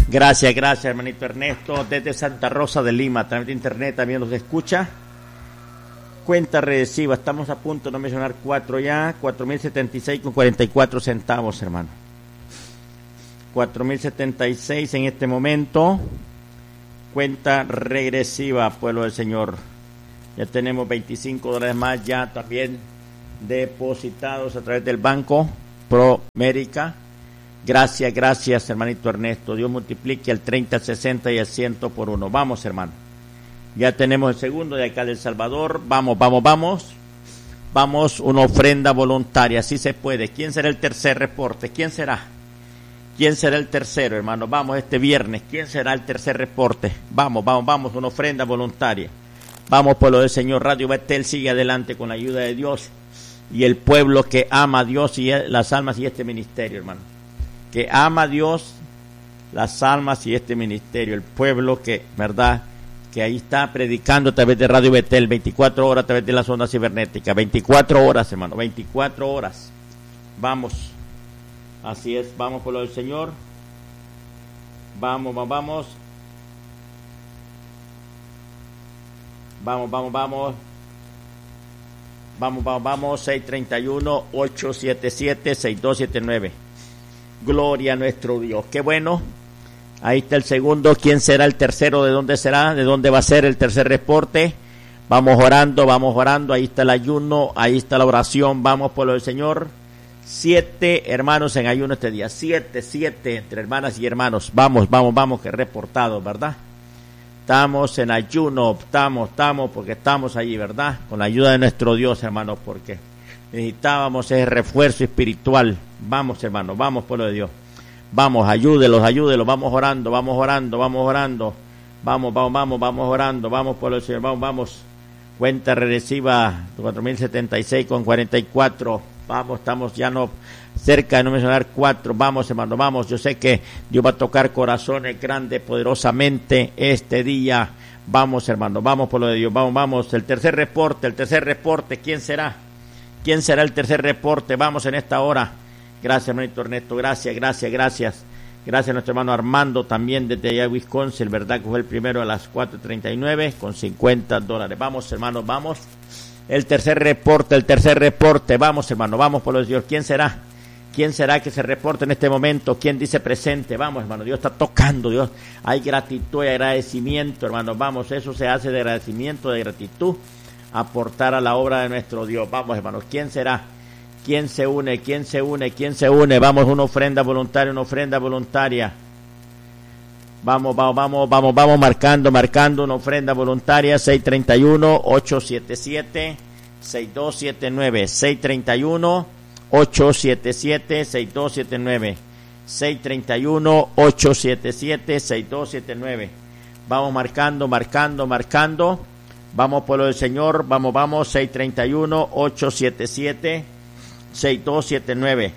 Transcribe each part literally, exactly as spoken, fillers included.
Gracias, gracias, hermanito Ernesto, desde Santa Rosa de Lima, también de internet, también nos escucha. Cuenta regresiva, estamos a punto de no mencionar cuatro ya, cuatro mil setenta y seis con cuarenta y cuatro centavos, hermano. cuatro mil setenta y seis en este momento. Cuenta regresiva, pueblo del Señor. Ya tenemos veinticinco dólares más ya también depositados a través del Banco Promérica. Gracias, gracias, hermanito Ernesto. Dios multiplique el treinta, el sesenta y el cien por uno. Vamos, hermano. Ya tenemos el segundo de acá del Salvador. Vamos, vamos, vamos. Vamos, una ofrenda voluntaria. Si se puede. ¿Quién será el tercer reporte? ¿Quién será? ¿Quién será el tercero, hermano? Vamos, este viernes. ¿Quién será el tercer reporte? Vamos, vamos, vamos. Una ofrenda voluntaria. Vamos, pueblo del Señor. Radio Betel sigue adelante con la ayuda de Dios. Y el pueblo que ama a Dios y las almas y este ministerio, hermano. Que ama a Dios, las almas y este ministerio. El pueblo que, ¿verdad?, que ahí está predicando a través de Radio Betel, veinticuatro horas a través de las ondas cibernéticas, veinticuatro horas, hermano, veinticuatro horas. Vamos, así es, vamos por lo del Señor. Vamos, vamos, vamos. Vamos, vamos, vamos. Vamos, vamos, vamos, seis treinta y uno, ocho siete siete, seis dos siete nueve. Gloria a nuestro Dios. Qué bueno. Ahí está el segundo. ¿Quién será el tercero? ¿De dónde será? ¿De dónde va a ser el tercer reporte? Vamos orando, vamos orando. Ahí está el ayuno, ahí está la oración. Vamos, pueblo del Señor. Siete hermanos en ayuno este día. Siete, siete entre hermanas y hermanos. Vamos, vamos, vamos, que reportado, ¿verdad? Estamos en ayuno, estamos, estamos, porque estamos allí, ¿verdad? Con la ayuda de nuestro Dios, hermanos, porque necesitábamos ese refuerzo espiritual. Vamos, hermanos, vamos, pueblo de Dios. Vamos, ayúdelos, ayúdelos, vamos orando, vamos orando, vamos orando, vamos, vamos, vamos, vamos orando, vamos por el Señor, vamos, vamos. Cuenta regresiva, cuatro mil setenta y seis con cuarenta y cuatro, vamos, estamos ya no cerca de no mencionar cuatro, vamos, hermano, vamos. Yo sé que Dios va a tocar corazones grandes, poderosamente este día. Vamos, hermano, vamos por lo de Dios, vamos, vamos. El tercer reporte, el tercer reporte, ¿quién será? ¿Quién será el tercer reporte? Vamos en esta hora. Gracias, hermanito Ernesto, gracias, gracias, gracias. Gracias a nuestro hermano Armando, también desde allá de Wisconsin, ¿verdad? Que fue el primero a las cuatro treinta y nueve con cincuenta dólares. Vamos, hermanos, vamos. El tercer reporte, el tercer reporte. Vamos, hermano, vamos por los Dios. ¿Quién será? ¿Quién será que se reporte en este momento? ¿Quién dice presente? Vamos, hermano, Dios está tocando, Dios. Hay gratitud y agradecimiento, hermano. Vamos, eso se hace de agradecimiento, de gratitud, aportar a la obra de nuestro Dios. Vamos, hermanos, ¿quién será? ¿Quién se une? ¿Quién se une? ¿Quién se une? Vamos, una ofrenda voluntaria, una ofrenda voluntaria. Vamos, vamos, vamos, vamos, vamos marcando, marcando una ofrenda voluntaria. seis treinta y uno, ocho siete siete, seis dos siete nueve. seis treinta y uno, ocho siete siete, seis dos siete nueve. seis treinta y uno, ocho siete siete, seis dos siete nueve. Vamos marcando, marcando, marcando. Vamos, pueblo del Señor. Vamos, vamos. seis treinta y uno, ocho siete siete, seis dos siete nueve.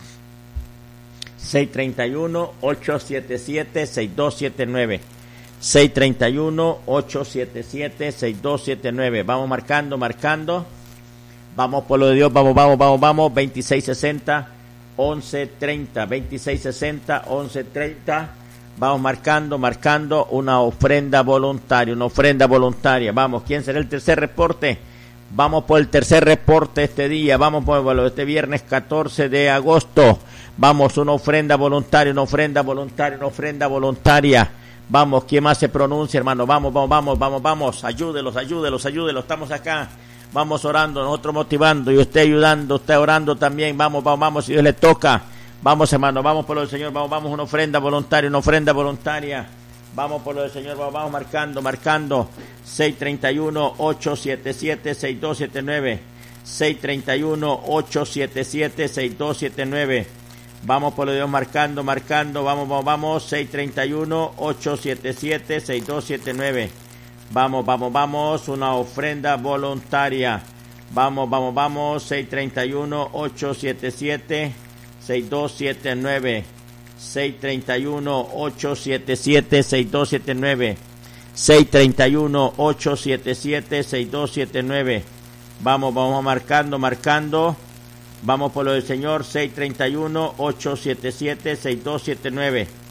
seis treinta y uno, ocho siete siete, seis dos siete nueve. seis treinta y uno, ocho siete siete, seis dos siete nueve. Vamos marcando, marcando. Vamos, pueblo de Dios, vamos, vamos, vamos, vamos. veintiséis sesenta, once treinta. veintiséis sesenta, once treinta. Vamos marcando, marcando una ofrenda voluntaria, una ofrenda voluntaria. Vamos, ¿quién será el tercer reporte? Vamos por el tercer reporte este día, vamos por este viernes catorce de agosto. Vamos, una ofrenda voluntaria, una ofrenda voluntaria, una ofrenda voluntaria. Vamos, ¿quién más se pronuncia, hermano? Vamos, vamos, vamos, vamos, vamos. Ayúdelos, ayúdelos, ayúdelos. Estamos acá. Vamos orando, nosotros motivando y usted ayudando, usted orando también. Vamos, vamos, vamos, si Dios le toca. Vamos, hermano, vamos por lo del Señor. Vamos, vamos, una ofrenda voluntaria, una ofrenda voluntaria. Vamos por lo del Señor, vamos, vamos marcando, marcando. seis treinta y uno, ocho siete siete, seis dos siete nueve. seis treinta y uno, ocho siete siete, seis dos siete nueve. Vamos por lo de Dios marcando, marcando. Vamos, vamos, vamos. seis treinta y uno, ocho siete siete, seis dos siete nueve. Vamos, vamos, vamos. Una ofrenda voluntaria. Vamos, vamos, vamos. seis treinta y uno, ocho siete siete, seis dos siete nueve. seis treinta y uno, ocho siete siete, seis dos siete nueve. seis treinta y uno, ocho siete siete, seis dos siete nueve. Vamos, vamos marcando, marcando. Vamos por lo del Señor. seis treinta y uno, ocho siete siete, seis dos siete nueve.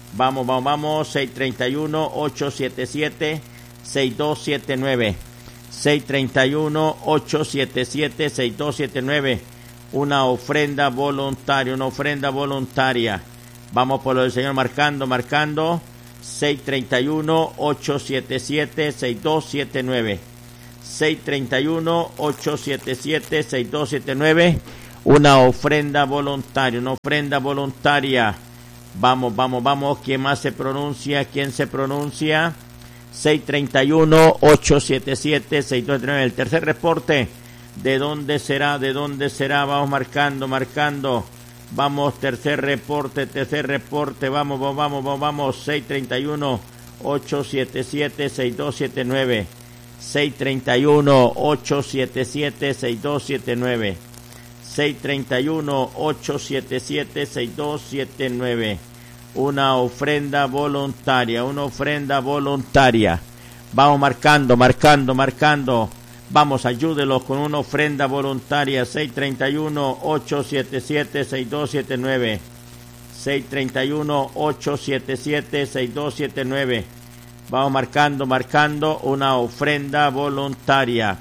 Vamos, vamos, vamos. seis tres uno, ocho siete siete, seis dos siete nueve. seis tres uno, ocho siete siete, seis dos siete nueve. Una ofrenda voluntaria, una ofrenda voluntaria. Vamos por lo del Señor marcando, marcando. seis tres uno, ocho siete siete, seis dos siete nueve. seis tres uno, ocho siete siete, seis dos siete nueve. Una ofrenda voluntaria, una ofrenda voluntaria. Vamos, vamos, vamos. ¿Quién más se pronuncia? ¿Quién se pronuncia? seis tres uno, ocho siete siete, seis dos siete nueve. El tercer reporte. ¿De dónde será? ¿De dónde será? Vamos marcando, marcando. Vamos, tercer reporte, tercer reporte. Vamos, vamos, vamos, vamos, vamos. seis tres uno, ocho siete siete, seis dos siete nueve. seis tres uno, ocho siete siete, seis dos siete nueve. seis tres uno, ocho siete siete, seis dos siete nueve. Una ofrenda voluntaria, una ofrenda voluntaria. Vamos marcando, marcando, marcando. Vamos, ayúdelos con una ofrenda voluntaria. seis tres uno, ocho siete siete, seis dos siete nueve. seis tres uno, ocho siete siete, seis dos siete nueve. Vamos marcando, marcando una ofrenda voluntaria.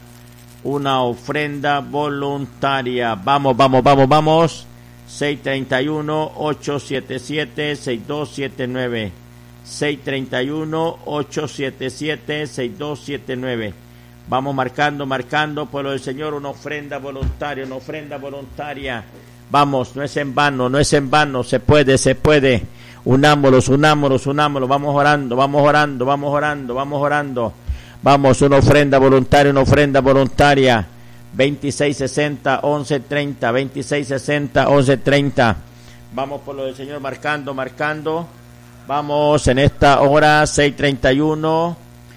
Una ofrenda voluntaria. Vamos, vamos, vamos, vamos. seis tres uno, ocho siete siete, seis dos siete nueve. seis tres uno, ocho siete siete, seis dos siete nueve. Vamos marcando, marcando, pueblo del Señor, una ofrenda voluntaria, una ofrenda voluntaria. Vamos, no es en vano, no es en vano, se puede, se puede. Unámonos, unámonos, unámonos, vamos orando, vamos orando, vamos orando, vamos orando. Vamos, una ofrenda voluntaria, una ofrenda voluntaria. veintiséis sesenta, once treinta, veintiséis sesenta, once treinta. Vamos por lo del Señor marcando, marcando. Vamos en esta hora, seis tres uno,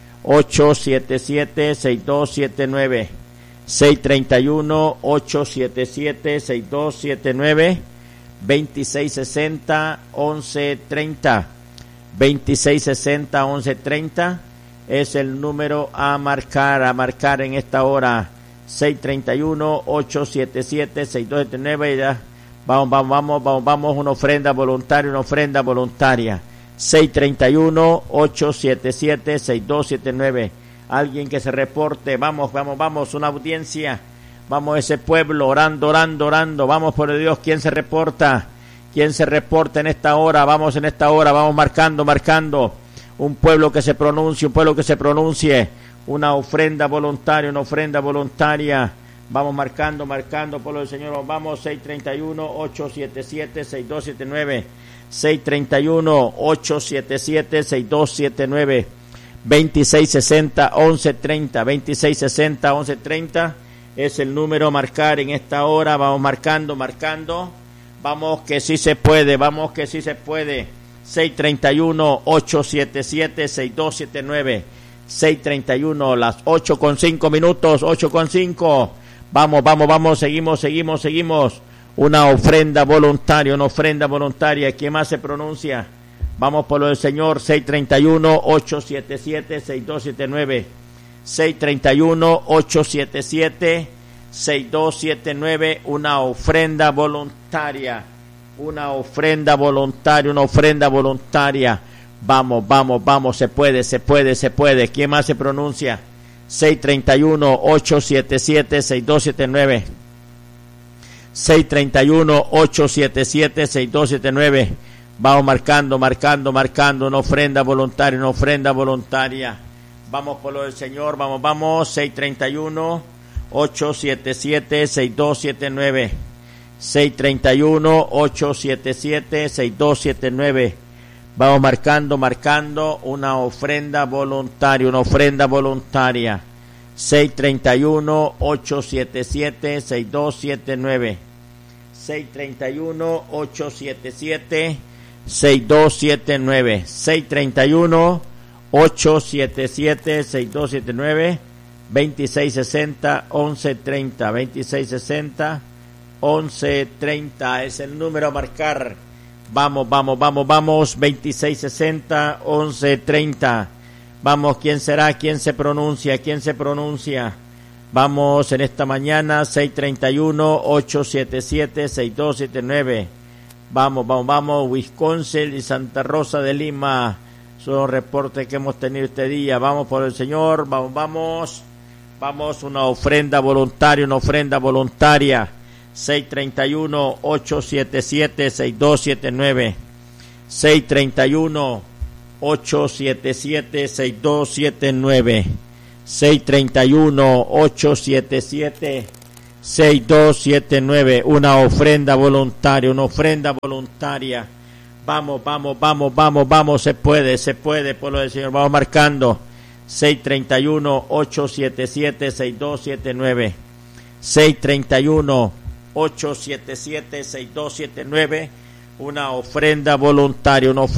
ocho siete siete, seis dos siete nueve. seis tres uno, ocho siete siete, seis dos siete nueve. veintiséis sesenta, once treinta. veintiséis sesenta, once treinta es el número a marcar, a marcar en esta hora. seis tres uno, ocho siete siete, seis dos siete nueve. Ya. Vamos, vamos, vamos, vamos, vamos, una ofrenda voluntaria, una ofrenda voluntaria. seis tres uno, ocho siete siete, seis dos siete nueve. Alguien que se reporte. Vamos, vamos, vamos, una audiencia. Vamos, ese pueblo, orando, orando, orando. Vamos, por Dios, ¿quién se reporta? ¿Quién se reporta en esta hora? Vamos en esta hora, vamos marcando, marcando. Un pueblo que se pronuncie, un pueblo que se pronuncie. Una ofrenda voluntaria, una ofrenda voluntaria. Vamos marcando, marcando, pueblo del Señor. Vamos, seis tres uno, ocho siete siete, seis dos siete nueve. seis tres uno, ocho siete siete, seis dos siete nueve. veintiséis sesenta, once treinta. veintiséis sesenta, once treinta es el número a marcar en esta hora. Vamos marcando, marcando. Vamos que sí se puede, vamos que sí se puede. seis tres uno, ocho siete siete, seis dos siete nueve. seis tres uno, las ocho con cinco minutos, ocho con cinco. Vamos, vamos, vamos, seguimos, seguimos, seguimos. Una ofrenda voluntaria, una ofrenda voluntaria. ¿Quién más se pronuncia? Vamos por lo del Señor. seis tres uno, ocho siete siete, seis dos siete nueve. seis tres uno, ocho siete siete, seis dos siete nueve. Una ofrenda voluntaria. Una ofrenda voluntaria, una ofrenda voluntaria. Vamos, vamos, vamos, se puede, se puede, se puede. ¿Quién más se pronuncia? seis tres uno, ocho siete siete, seis dos siete nueve. seis tres uno, ocho siete siete, seis dos siete nueve. Vamos marcando, marcando, marcando. Una ofrenda voluntaria, una ofrenda voluntaria. Vamos por lo del Señor, vamos, vamos. seis tres uno, ocho siete siete, seis dos siete nueve. seis tres uno, ocho siete siete, seis dos siete nueve. Vamos marcando, marcando una ofrenda voluntaria, una ofrenda voluntaria. seis tres uno, ocho siete siete, seis dos siete nueve. seis tres uno, ocho siete siete, seis dos siete nueve. seis tres uno, ocho siete siete, seis dos siete nueve. veintiséis sesenta, once treinta. veintiséis sesenta, once treinta es el número a marcar. Vamos, vamos, vamos, vamos. veintiséis sesenta, once treinta. Vamos, ¿quién será? ¿Quién se pronuncia? ¿Quién se pronuncia? Vamos en esta mañana. seis tres uno, ocho siete siete, seis dos siete nueve. Vamos, vamos, vamos, Wisconsin y Santa Rosa de Lima. Son los reportes que hemos tenido este día. Vamos por el Señor, vamos, vamos. Vamos, una ofrenda voluntaria, una ofrenda voluntaria. seis treinta y uno, ochocientos setenta y siete, sesenta y dos setenta y nueve. seis treinta y uno, ochocientos setenta y siete, sesenta y dos setenta y nueve. seis treinta y uno, ochocientos setenta y siete, sesenta y dos setenta y nueve. Una ofrenda voluntaria, una ofrenda voluntaria. Vamos, vamos, vamos, vamos, vamos, se puede, se puede, pueblo del Señor. Vamos marcando. seis treinta y uno, ochocientos setenta y siete, sesenta y dos setenta y nueve. seis treinta y uno, ochocientos setenta y siete, sesenta y dos setenta y nueve. Una ofrenda voluntaria, una ofrenda